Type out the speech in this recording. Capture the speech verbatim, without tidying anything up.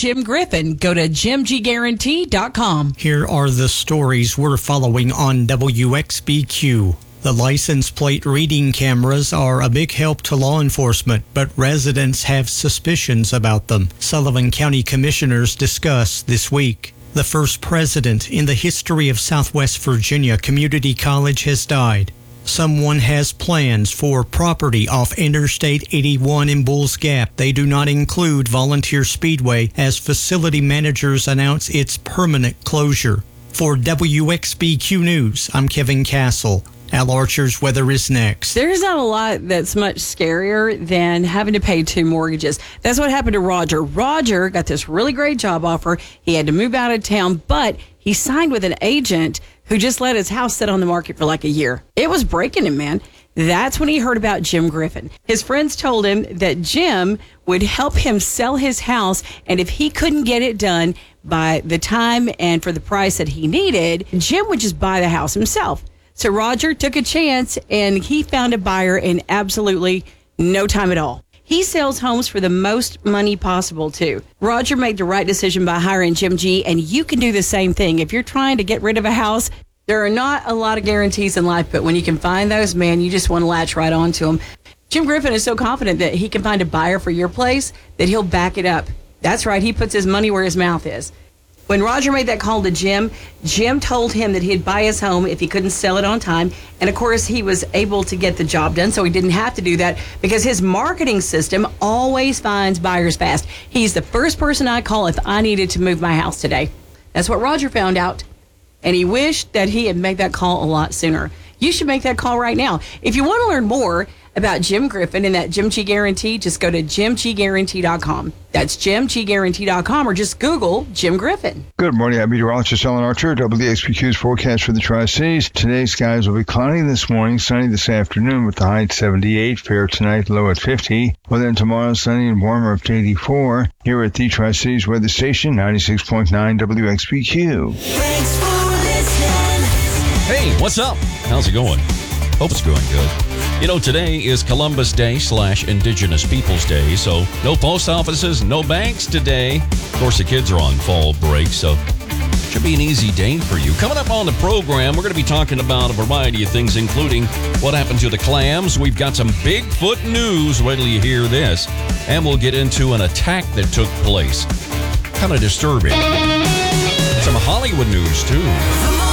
Jim Griffin. Go to jim g guarantee dot com. Here are the stories we're following on W X B Q. The license plate reading cameras are a big help to law enforcement, but residents have suspicions about them. Sullivan County commissioners discuss this week. The first president in the history of Southwest Virginia Community College has died. Someone has plans for property off Interstate eighty-one in Bulls Gap. They do not include Volunteer Speedway as facility managers announce its permanent closure. For W X B Q News, I'm Kevin Castle. Al Archer's weather is next. There's not a lot that's much scarier than having to pay two mortgages. That's what happened to Roger. Roger got this really great job offer. He had to move out of town, but he signed with an agent who just let his house sit on the market for like a year. It was breaking him, man. That's when he heard about Jim Griffin. His friends told him that Jim would help him sell his house, and if he couldn't get it done by the time and for the price that he needed, Jim would just buy the house himself. So Roger took a chance, and he found a buyer in absolutely no time at all. He sells homes for the most money possible, too. Roger made the right decision by hiring Jim G, and you can do the same thing. If you're trying to get rid of a house, there are not a lot of guarantees in life, but when you can find those, man, you just want to latch right onto them. Jim Griffin is so confident that he can find a buyer for your place that he'll back it up. That's right. He puts his money where his mouth is. When Roger made that call to Jim, Jim told him that he'd buy his home if he couldn't sell it on time. And of course, he was able to get the job done, so he didn't have to do that because his marketing system always finds buyers fast. He's the first person I call if I needed to move my house today. That's what Roger found out. And he wished that he had made that call a lot sooner. You should make that call right now. If you want to learn more about Jim Griffin and that Jim G Guarantee, just go to jim g guarantee dot com. That's jim g guarantee dot com, or just Google Jim Griffin. Good morning. I'm meteorologist Alan Archer. W X B Q's forecast for the Tri-Cities. Today's skies will be cloudy this morning, sunny this afternoon with the high at seventy-eight, fair tonight, low at fifty. Well, then tomorrow, sunny and warmer up to eighty-four. Here at the Tri-Cities Weather Station, ninety-six point nine W X B Q. Thanks for listening. Hey, what's up? How's it going? Hope it's going good. You know, today is Columbus Day slash Indigenous Peoples Day, so no post offices, no banks today. Of course, the kids are on fall break, so should be an easy day for you. Coming up on the program, we're going to be talking about a variety of things, including what happened to the clams. We've got some Bigfoot news. Wait till you hear this. And we'll get into an attack that took place. Kind of disturbing. Some Hollywood news, too.